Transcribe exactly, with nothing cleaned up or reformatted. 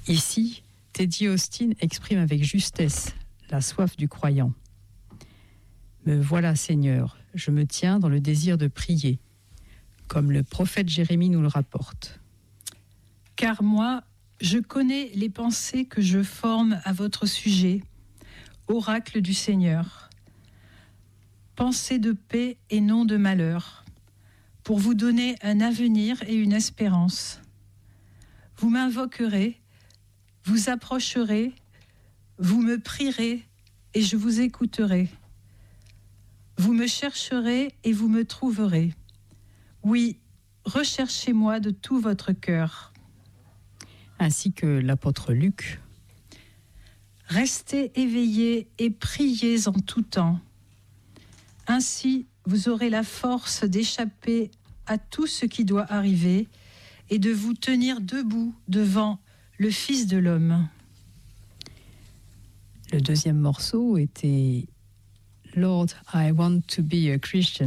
Ici, Teddy Austin exprime avec justesse la soif du croyant. Me voilà, Seigneur, je me tiens dans le désir de prier, comme le prophète Jérémie nous le rapporte. Car moi, je connais les pensées que je forme à votre sujet, oracle du Seigneur. Pensées de paix et non de malheur, pour vous donner un avenir et une espérance. Vous m'invoquerez, vous approcherez, vous me prierez et je vous écouterai. Vous me chercherez et vous me trouverez. Oui, recherchez-moi de tout votre cœur. Ainsi que l'apôtre Luc. Restez éveillés et priez en tout temps. Ainsi, vous aurez la force d'échapper à tout ce qui doit arriver et de vous tenir debout devant le Fils de l'homme. Le deuxième morceau était « Lord, I want to be a Christian »